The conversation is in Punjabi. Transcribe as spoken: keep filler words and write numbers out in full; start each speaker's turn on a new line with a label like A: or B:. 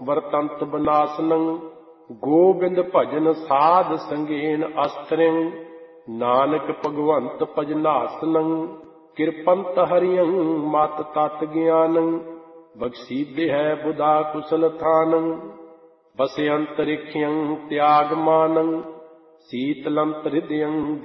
A: ਵਰਤੰਤ ਬਨਾਸਨੰ। ਗੋਬਿੰਦ ਭਜਨ ਸਾਧ ਸੰਗੇਨ ਅਸਤਰਿੰ। ਨਾਨਕ ਭਗਵੰਤ ਭਜਨਾਸਨੰ। ਕਿਰਪੰਤ ਹਰਿਯੰ ਮਤ ਤਤ ਗਿਆਨੰ। ਬਖਸ਼ੀਦੇ ਹੈ ਬੁਧਾ ਕੁਸਲ ਥਾਨੰ। ਬਸੇ ਅੰਤਰਿਖਯੰ ਤਿਆਗ ਮਾਨੰ। ਸੀਤਲੰਤ ਹਿਰਦਯੰ